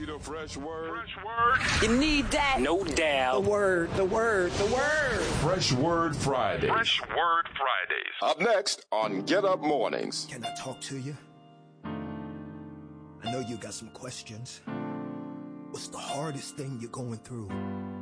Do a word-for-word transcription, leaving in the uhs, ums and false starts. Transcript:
need a fresh word? Fresh word? You need that? No doubt. The word, the word, the word. Fresh Word Fridays. Fresh Word Fridays. Up next on Get Up Mornings. Can I talk to you? I know you got some questions. What's the hardest thing you're going through?